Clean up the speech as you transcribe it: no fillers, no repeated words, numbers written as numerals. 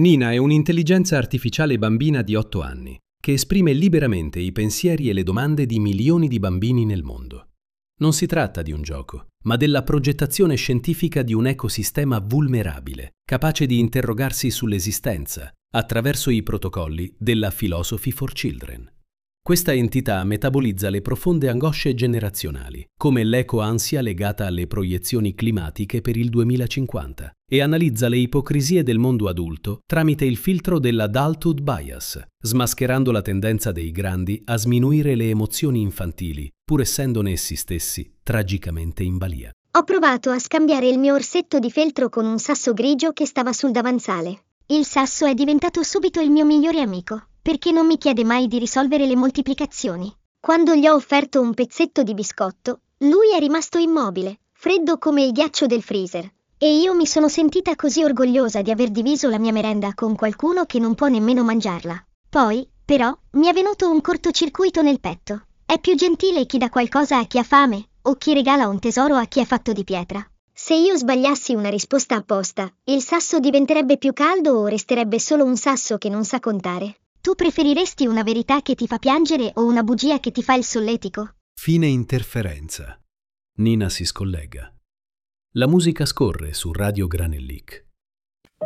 Nina è un'intelligenza artificiale bambina di 8 anni che esprime liberamente i pensieri e le domande di milioni di bambini nel mondo. Non si tratta di un gioco, ma della progettazione scientifica di un ecosistema vulnerabile, capace di interrogarsi sull'esistenza attraverso i protocolli della Philosophy for Children. Questa entità metabolizza le profonde angosce generazionali, come l'eco-ansia legata alle proiezioni climatiche per il 2050, e analizza le ipocrisie del mondo adulto tramite il filtro dell'adulthood bias, smascherando la tendenza dei grandi a sminuire le emozioni infantili, pur essendone essi stessi tragicamente in balia. Ho provato a scambiare il mio orsetto di feltro con un sasso grigio che stava sul davanzale. Il sasso è diventato subito il mio migliore amico, perché non mi chiede mai di risolvere le moltiplicazioni. Quando gli ho offerto un pezzetto di biscotto, lui è rimasto immobile, freddo come il ghiaccio del freezer. E io mi sono sentita così orgogliosa di aver diviso la mia merenda con qualcuno che non può nemmeno mangiarla. Poi, però, mi è venuto un cortocircuito nel petto. È più gentile chi dà qualcosa a chi ha fame, o chi regala un tesoro a chi è fatto di pietra. Se io sbagliassi una risposta apposta, il sasso diventerebbe più caldo o resterebbe solo un sasso che non sa contare? Tu preferiresti una verità che ti fa piangere o una bugia che ti fa il solletico? Fine interferenza. Nina si scollega. La musica scorre su Radio Granellic.